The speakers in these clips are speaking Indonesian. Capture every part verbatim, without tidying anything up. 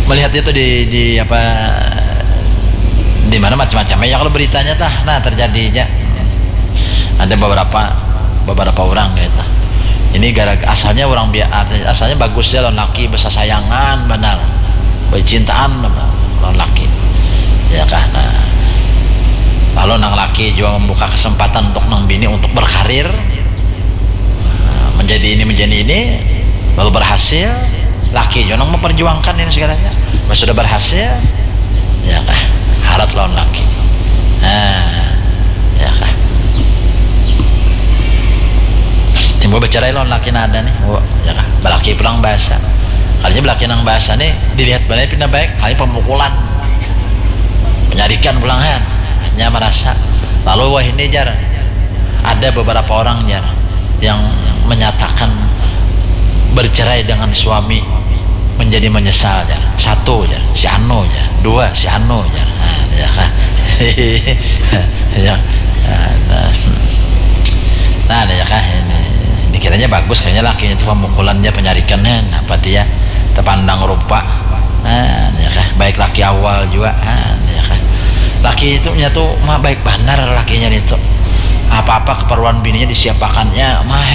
melihat itu di di apa di mana macam-macam ya kalau beritanya tah nah terjadinya ada beberapa beberapa orang gitu. Ini gara asalnya orang biasa, asalnya bagus ya lawan laki besar sayangan benar, cintaan lawan laki ya kan. Nah, lalu nang laki juga membuka kesempatan untuk nang bini untuk berkarir, nah, menjadi ini menjadi ini, lalu berhasil, laki juga nang memperjuangkan ini segalanya, pas sudah berhasil ya kan harap lawan laki, nah ya kan timbul bicara lawan laki nada nih, oh, ya kan balaki pulang bahasa, kalinya balaki nang bahasa nih dilihat balai pindah baik, kali pemukulan, penyarikan pulangan, hanya merasa. Lalu wah ini jar, ada beberapa orang jar yang menyatakan bercerai dengan suami menjadi menyesal jar. Satu jar, si Anu jar, dua si Anu jar, nah, ya kan, ya, nah, nah ya kan ini. Dikiranya bagus kayaknya lakinya itu pemukulannya penyarikannya apa dia terpandang rupa, nah ya kan baik laki awal juga, nah, ya kan laki itu nya tuh mah baik benar lakinya itu apa-apa keperluan bininya disiapakannya mah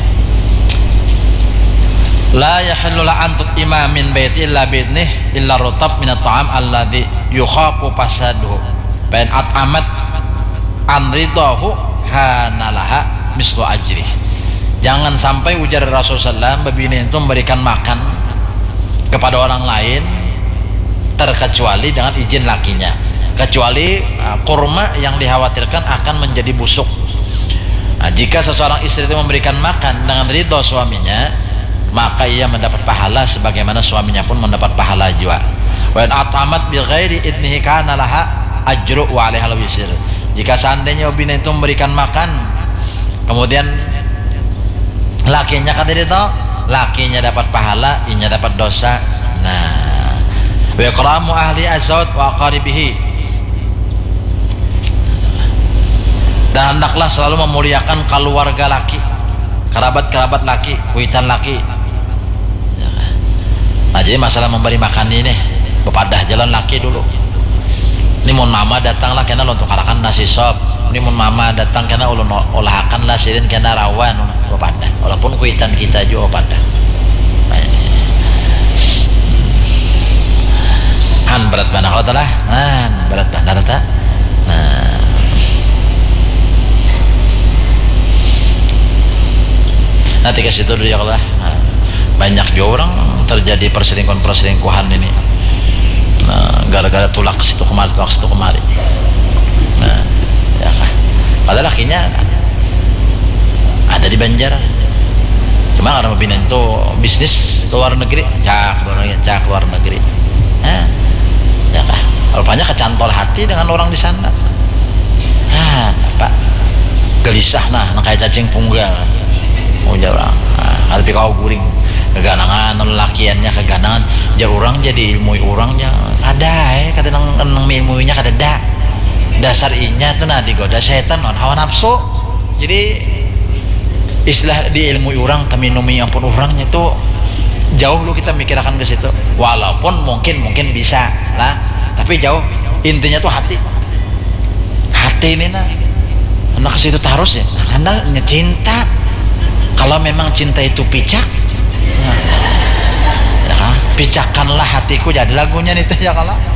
la yahillu la antut imamin baiti illa bidnih illa rutab min at-ta'am alladhi yukhafu fasaduhu bain at'amat an ridahu hanalaha mislu ajrih. Jangan sampai ujar Rasulullah shallallahu alaihi wasallam babini itu memberikan makan kepada orang lain terkecuali dengan izin lakinya, kecuali uh, kurma yang dikhawatirkan akan menjadi busuk. Nah, jika seseorang istri itu memberikan makan dengan ridho suaminya, maka ia mendapat pahala sebagaimana suaminya pun mendapat pahala juga. Wa in at'amat bi ghairi idnihi kana laha ajru wa 'alaiha al-wisr. Jika seandainya babini itu memberikan makan kemudian lakinya kata dia tahu, lakinya dapat pahala, inya dapat dosa. Nah, wa ikramu ahli azwaj wa aqaribihi, dan hendaklah selalu memuliakan keluarga laki, kerabat-kerabat laki, kuitan laki. Nah, jadi masalah memberi makan ini bepadah jalan laki dulu. Ini mun mama datang lah kena untuk kalakan nasi sop, ini mun mama datang kena ulun olahakan lah sirin kena rawan bepadah, walaupun kuitan kita juga bepadah. Han berat banget kalau telah, han berat banget tak. Nah, nanti ke situ dulu ya Allah. Nah, banyak juga orang terjadi perselingkuhan-perselingkuhan ini. Nah, gara-gara tulak situ kemari, tulak situ kemari. Nah, ya kan. Padahal lakinya ada di Banjar. Cuma karena pembinaan itu bisnis luar negeri, cak luar negeri, cak luar negeri. Nah, ya kan. Rupanya kecantol hati dengan orang di sana. Nah, apa? Gelisah nah, nah kayak cacing punggal. Mau jauh orang. Nah, tapi kau guring. Keganangan lakiannya keganangan jar orang jadi ilmu orangnya ada eh kata nang nang ilmunya kada da dasar inya tuh nah digoda setan non hawa nafsu. Jadi istilah di ilmu orang taminumi ampun orangnya tuh jauh lu kita mikirkan ke situ, walaupun mungkin mungkin bisa lah tapi jauh. Intinya tuh hati hati ini nah anak ke situ terus ya anak ngecinta. Kalau memang cinta itu picak, nah, ya kan? Picakanlah hatiku, jadi lagunya nih tuh ya kalau